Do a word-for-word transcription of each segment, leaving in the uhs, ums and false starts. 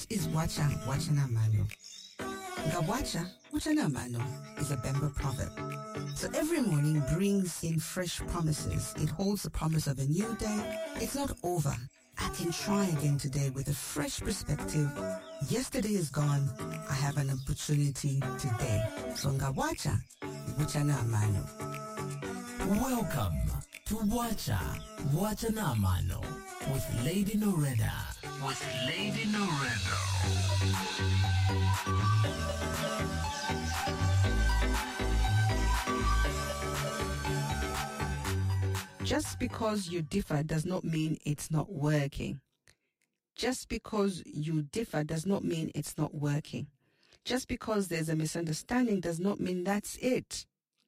What is Wacha Wachana Mano? Ngawacha Wachana Mano is a Bemba proverb. So every morning brings in fresh promises. It holds the promise of a new day. It's not over. I can try again today with a fresh perspective. Yesterday is gone. I have an opportunity today. So Ngawacha Wachana Mano. Welcome to Wacha Wachana Mano with Lady Noreda. With Lady Noreda. Just because you differ does not mean it's not working. Just because you differ does not mean it's not working. Just because there's a misunderstanding does not mean that's it.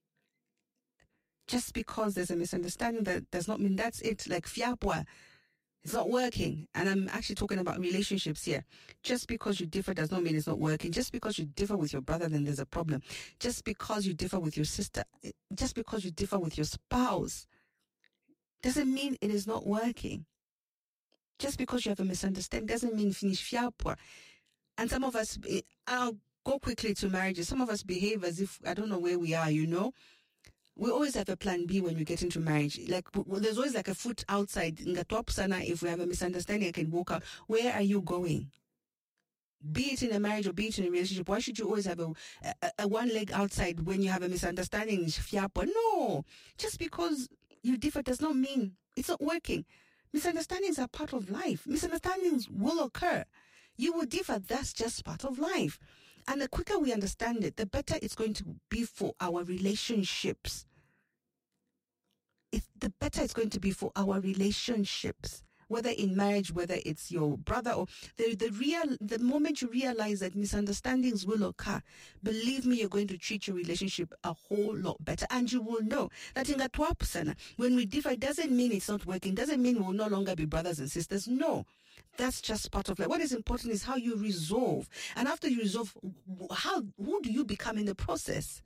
Just because there's a misunderstanding that does not mean that's it. Like fiapwa, it's not working. And I'm actually talking about relationships here. Just because you differ does not mean it's not working. Just because you differ with your brother, then there's a problem. Just because you differ with your sister, just because you differ with your spouse, doesn't mean it is not working. Just because you have a misunderstanding doesn't mean finish fiapwa. And some of us, I'll go quickly to marriages. Some of us behave as if, I don't know where we are, you know. We always have a plan B when we get into marriage. Like, well, there's always like a foot outside. If we have a misunderstanding, I can walk out. Where are you going? Be it in a marriage or be it in a relationship, why should you always have a, a, a one leg outside when you have a misunderstanding? No. Just because you differ does not mean it's not working. Misunderstandings are part of life. Misunderstandings will occur. You will differ. That's just part of life. And the quicker we understand it, the better it's going to be for our relationships. It's, the better it's going to be for our relationships. Whether in marriage, whether it's your brother or the, the real, the moment you realize that misunderstandings will occur, believe me, you're going to treat your relationship a whole lot better. And you will know that in that person, when we differ, it doesn't mean it's not working, doesn't mean we'll no longer be brothers and sisters. No, that's just part of life. What is important is how you resolve. And after you resolve, how, who do you become in the process?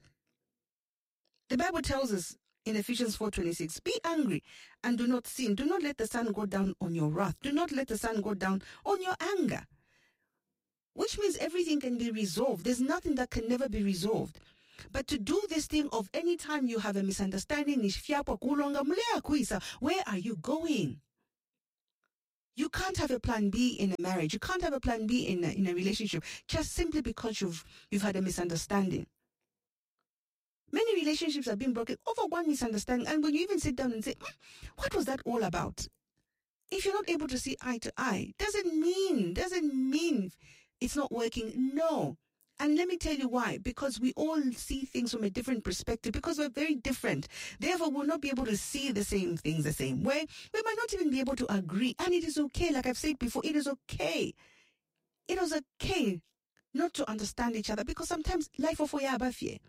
The Bible tells us, in Ephesians four twenty-six, be angry and do not sin. Do not let the sun go down on your wrath. Do not let the sun go down on your anger. Which means everything can be resolved. There's nothing that can never be resolved. But to do this thing of any time you have a misunderstanding, where are you going? You can't have a plan B in a marriage. You can't have a plan B in a, in a relationship just simply because you've you've had a misunderstanding. Many relationships have been broken over one misunderstanding. And when you even sit down and say, what was that all about? If you're not able to see eye to eye, doesn't mean, doesn't mean it's not working. No. And let me tell you why. Because we all see things from a different perspective, because we're very different. Therefore, we'll not be able to see the same things the same way. We might not even be able to agree. And it is okay. Like I've said before, it is okay. It was okay not to understand each other, because sometimes life of Oyabafie.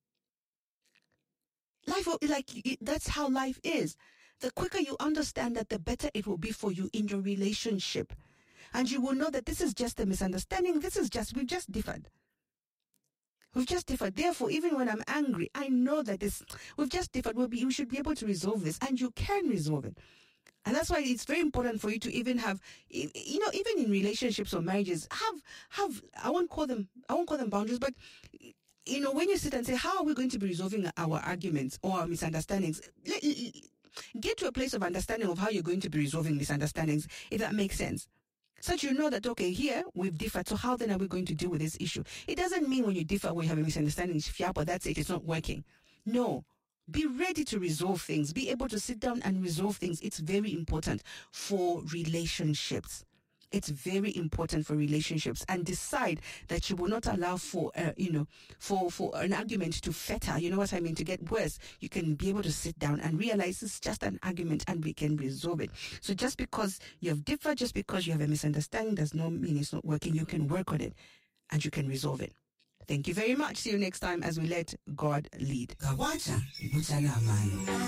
Life, like, that's how life is. The quicker you understand that, the better it will be for you in your relationship. And you will know that this is just a misunderstanding. This is just, we've just differed. We've just differed. Therefore, even when I'm angry, I know that this, we've just differed. We'll be, you should be able to resolve this, and you can resolve it. And that's why it's very important for you to even have, you know, even in relationships or marriages, have, have, I won't call them, I won't call them boundaries, but you know, when you sit and say, how are we going to be resolving our arguments or our misunderstandings? Get to a place of understanding of how you're going to be resolving misunderstandings, if that makes sense. So that you know that, okay, here we've differed, so how then are we going to deal with this issue? It doesn't mean when you differ, when you have a misunderstanding, but that's it, it's not working. No. Be ready to resolve things. Be able to sit down and resolve things. It's very important for relationships. It's very important for relationships, and decide that you will not allow for, uh, you know, for, for an argument to fetter, you know what I mean, to get worse. You can be able to sit down and realize it's just an argument and we can resolve it. So just because you have differed, just because you have a misunderstanding does not mean it's not working. You can work on it and you can resolve it. Thank you very much. See you next time as we let God lead.